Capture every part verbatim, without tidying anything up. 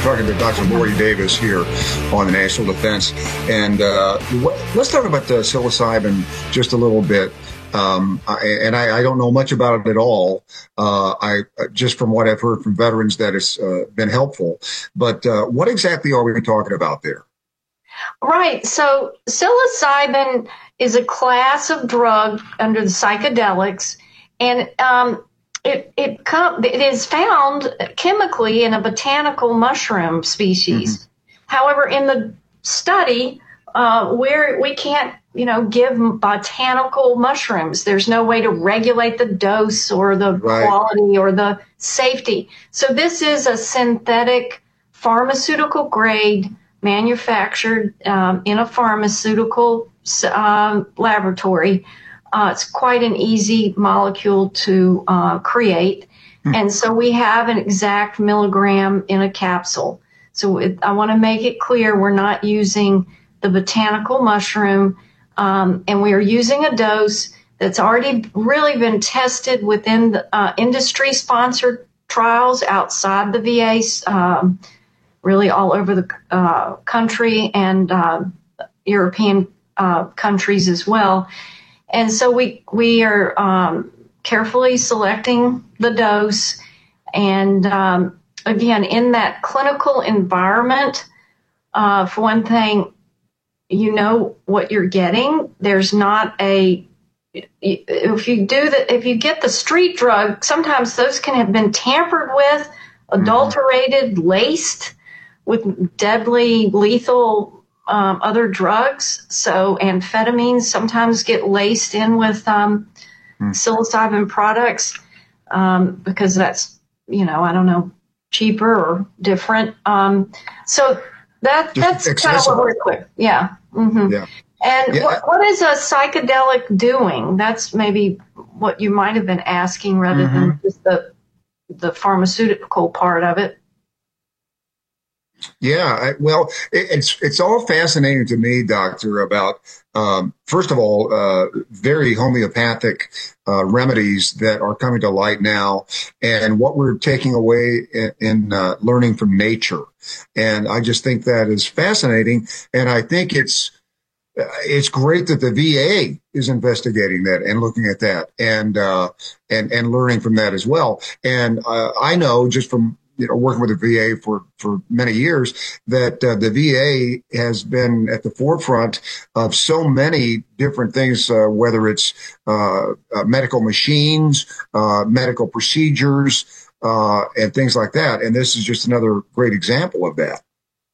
talking to Doctor Lori Davis here on the National Defense. And uh, what, let's talk about the psilocybin just a little bit. Um, I, and I, I don't know much about it at all. Uh, I just from what I've heard from veterans that it's uh, been helpful. But uh, what exactly are we talking about there? Right. So psilocybin is a class of drug under the psychedelics, and um, it it, com- it is found chemically in a botanical mushroom species. Mm-hmm. However, in the study, uh, where we can't, you know, give botanical mushrooms, there's no way to regulate the dose or the right. quality or the safety. So this is a synthetic pharmaceutical grade manufactured um, in a pharmaceutical um, laboratory. Uh, it's quite an easy molecule to uh, create. Mm. And so we have an exact milligram in a capsule. So it, I want to make it clear we're not using the botanical mushroom, um, and we are using a dose that's already really been tested within the uh, industry-sponsored trials outside the V A, um, really all over the uh, country and uh, European uh, countries as well. And so we we are um, carefully selecting the dose. And um, again, in that clinical environment, uh, for one thing, you know what you're getting. There's not a if you do the if you get the street drug, sometimes those can have been tampered with, adulterated, mm-hmm. laced with deadly, lethal um, other drugs. So amphetamines sometimes get laced in with um, mm. psilocybin products um, because that's, you know, I don't know, cheaper or different. Um, so that that's kind of what we're quick. Yeah. Mm-hmm. Yeah. And yeah. What, what is a psychedelic doing? That's maybe what you might have been asking rather mm-hmm. than just the the pharmaceutical part of it. Yeah, I, well, it, it's it's all fascinating to me, Doctor, about, um, first of all, uh, very homeopathic uh, remedies that are coming to light now and what we're taking away in, in uh, learning from nature. And I just think that is fascinating. And I think it's it's great that the V A is investigating that and looking at that and uh, and, and learning from that as well. And uh, I know just from you know, working with the V A for, for many years, that uh, the V A has been at the forefront of so many different things, uh, whether it's uh, uh, medical machines, uh, medical procedures, uh, and things like that. And this is just another great example of that.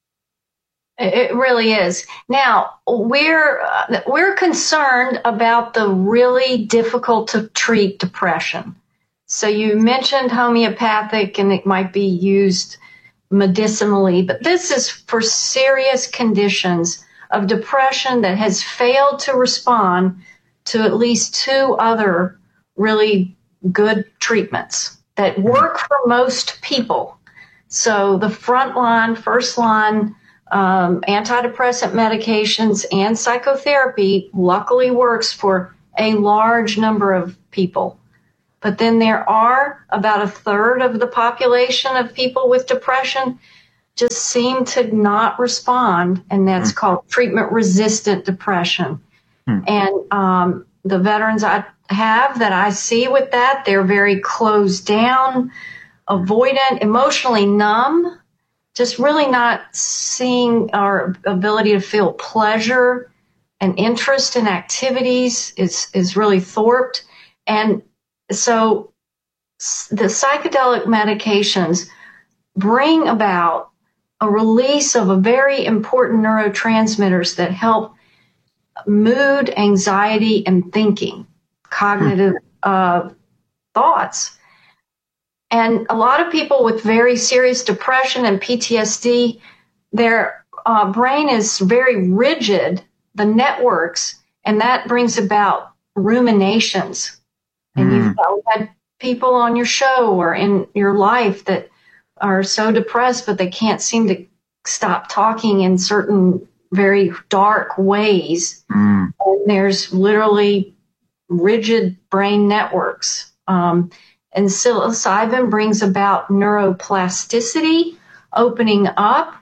It really is. Now, we're uh, we're concerned about the really difficult to treat depression. So you mentioned homeopathic, and it might be used medicinally, but this is for serious conditions of depression that has failed to respond to at least two other really good treatments that work for most people. So the front line, first line, um, antidepressant medications and psychotherapy luckily works for a large number of people. But then there are about a third of the population of people with depression just seem to not respond, and that's mm. called treatment-resistant depression. Mm. And um, the veterans I have that I see with that, they're very closed down, avoidant, emotionally numb, just really not seeing our ability to feel pleasure and interest in activities is, is really thwarped. And so the psychedelic medications bring about a release of a very important neurotransmitters that help mood, anxiety, and thinking, cognitive uh, thoughts. And a lot of people with very serious depression and P T S D, their uh, brain is very rigid, the networks, and that brings about ruminations. And you've had people on your show or in your life that are so depressed, but they can't seem to stop talking in certain very dark ways. Mm. And there's literally rigid brain networks. Um, and psilocybin brings about neuroplasticity opening up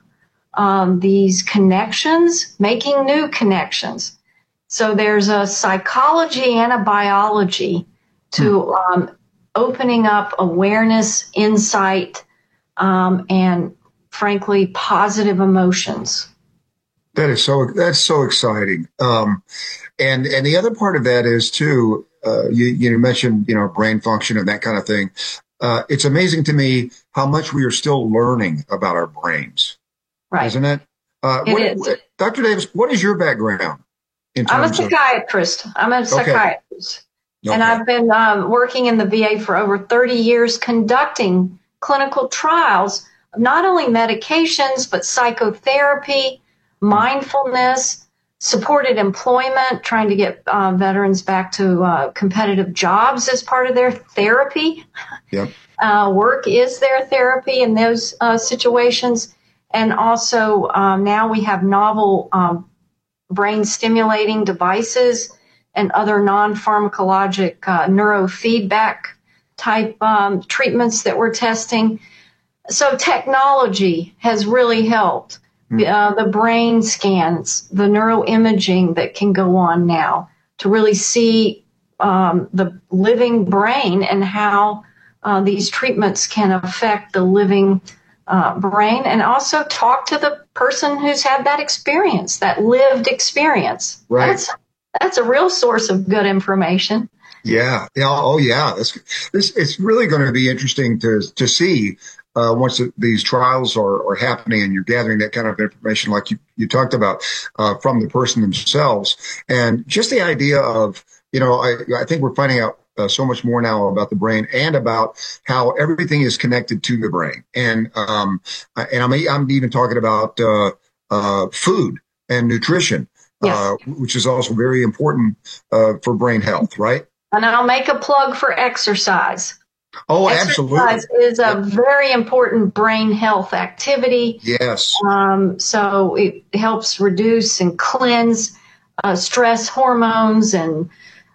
um, these connections, making new connections. So there's a psychology and a biology to um, opening up awareness, insight, um, and frankly, positive emotions. That is so, that's so exciting. Um, and, and the other part of that is too, uh, you, you mentioned, you know, brain function and that kind of thing. Uh, it's amazing to me how much we are still learning about our brains. Right. Isn't it? Uh, it what, is. What, Doctor Davis, what is your background? In I'm a terms psychiatrist. Of- I'm a psychiatrist. Okay. And I've been um, working in the V A for over thirty years, conducting clinical trials of not only medications, but psychotherapy, mindfulness, supported employment, trying to get uh, veterans back to uh, competitive jobs as part of their therapy. Yep. Uh, work is their therapy in those uh, situations. And also um, now we have novel um, brain stimulating devices and other non-pharmacologic uh, neurofeedback type um, treatments that we're testing. So technology has really helped. Mm. Uh, the brain scans, the neuroimaging that can go on now to really see um, the living brain and how uh, these treatments can affect the living uh, brain, and also talk to the person who's had that experience, that lived experience. Right. That's, that's a real source of good information. Yeah. Yeah. Oh, yeah. This, this, it's really going to be interesting to, to see uh, once the, these trials are, are happening and you're gathering that kind of information, like you, you talked about, uh, from the person themselves. And just the idea of, you know, I, I think we're finding out uh, so much more now about the brain and about how everything is connected to the brain. And, um, and I'm, I'm even talking about, uh, uh, food and nutrition, yes. uh, which is also very important, uh, for brain health, right? And I'll make a plug for exercise. Oh, exercise absolutely. is a yep. very important brain health activity. Yes. Um, so it helps reduce and cleanse uh, stress hormones and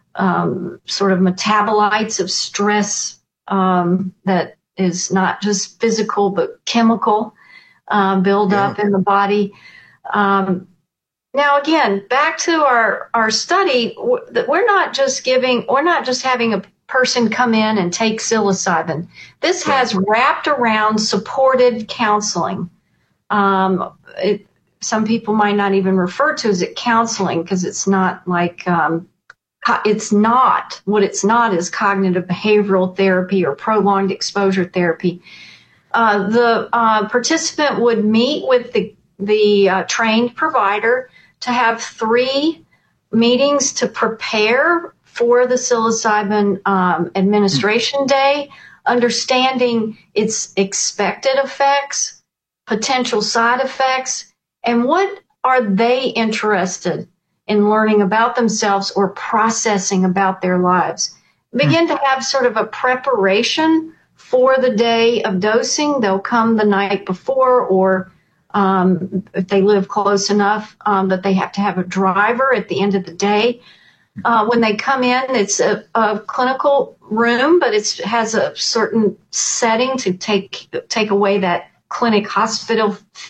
um, sort of metabolites of stress um, that is not just physical but chemical uh, build yeah. up in the body. Um, Now, again, back to our, our study, we're not just giving, we're not just having a person come in and take psilocybin. This has wrapped around supported counseling. Um, it, some people might not even refer to as it counseling because it's not like, um, it's not, what it's not is cognitive behavioral therapy or prolonged exposure therapy. Uh, the uh, participant would meet with the, the uh, trained provider to have three meetings to prepare for the psilocybin um, administration day, understanding its expected effects, potential side effects, and what are they interested in learning about themselves or processing about their lives. Begin to have sort of a preparation for the day of dosing. They'll come the night before, or Um, if they live close enough um, that they have to have a driver at the end of the day. Uh, when they come in, it's a, a clinical room, but it has a certain setting to take take away that clinic hospital